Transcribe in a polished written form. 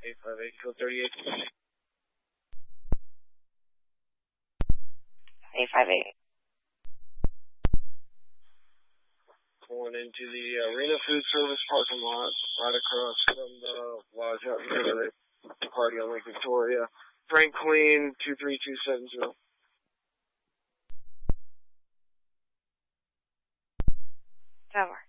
858, code 38. 858. Going into the Arena Food Service parking lot, right across from the lodge out here where they party on Lake Victoria. Frank Queen, 23270. Over.